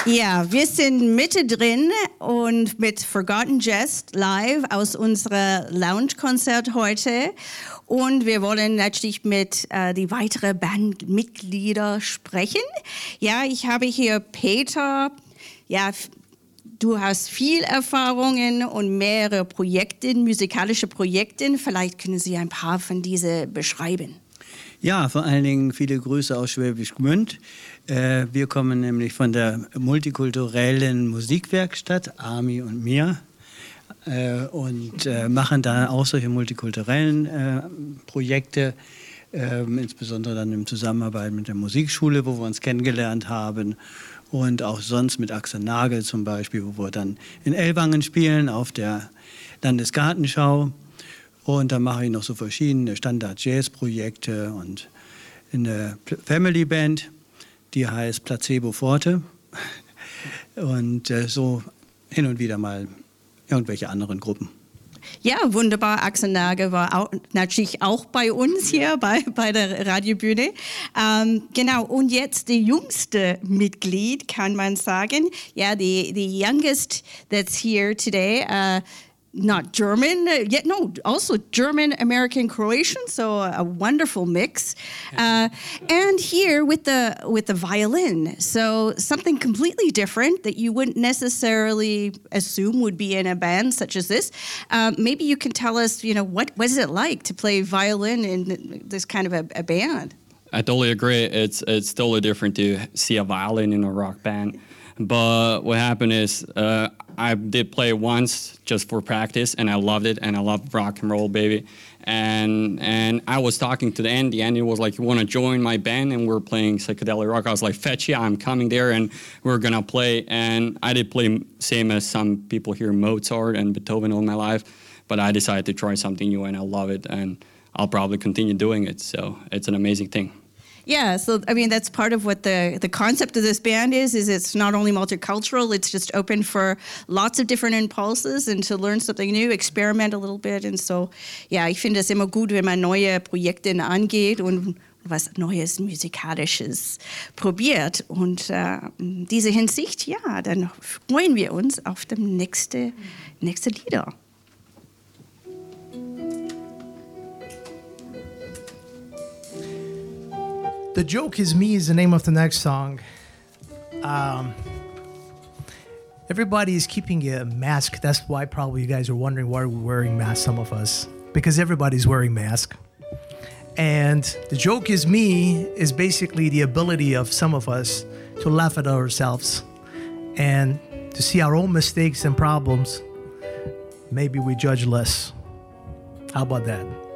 Ja, wir sind mittendrin und mit Forgotten Jest live aus unserer Lounge-Konzert heute. Und wir wollen natürlich mit die weiteren Bandmitglieder sprechen. Ja, ich habe hier Peter. Ja, du hast viel Erfahrungen und mehrere Projekte, musikalische Projekte. Vielleicht können Sie ein paar von diesen beschreiben. Ja, vor allen Dingen viele Grüße aus Schwäbisch Gmünd. Wir kommen nämlich von der multikulturellen Musikwerkstatt, Ami und mir, und machen da auch solche multikulturellen Projekte, insbesondere dann in Zusammenarbeit mit der Musikschule, wo wir uns kennengelernt haben, und auch sonst mit Axel Nagel zum Beispiel, wo wir dann in Ellwangen spielen auf der Landesgartenschau. Und dann mache ich noch so verschiedene Standard-Jazz-Projekte und eine Family Band, die heißt Placebo Forte. Und so hin und wieder mal irgendwelche anderen Gruppen. Ja, wunderbar. Axel Nagel war natürlich auch bei uns hier bei der Radiobühne. Genau, und jetzt die jüngste Mitglied, kann man sagen. Ja, the youngest that's here today. Not German, yet no, also German, American, Croatian, so a wonderful mix. And here with the violin, so something completely different that you wouldn't necessarily assume would be in a band such as this. Maybe you can tell us, what is it like to play violin in this kind of a band? I totally agree. It's totally different to see a violin in a rock band. But what happened is I did play once just for practice, and I loved it, and I love rock and roll, baby. And I was talking to Andy. Andy was like, "You want to join my band?" And we're playing psychedelic rock. I was like, "Fetch yeah, I'm coming there, and we're gonna play." And I did play same as some people here, Mozart and Beethoven all my life, but I decided to try something new, and I love it, and I'll probably continue doing it. So it's an amazing thing. Yeah, so I mean that's part of what the concept of this band is it's not only multicultural, it's just open for lots of different impulses and to learn something new, experiment a little bit. Und so, ja, ich finde es immer gut, wenn man neue Projekte angeht und was Neues, Musikalisches probiert. Und in dieser Hinsicht, ja, dann freuen wir uns auf das nächste Lieder. The Joke Is Me is the name of the next song. Everybody is keeping a mask. That's why probably you guys are wondering why we're wearing masks, some of us. Because everybody's wearing masks. And The Joke Is Me is basically the ability of some of us to laugh at ourselves and to see our own mistakes and problems. Maybe we judge less. How about that?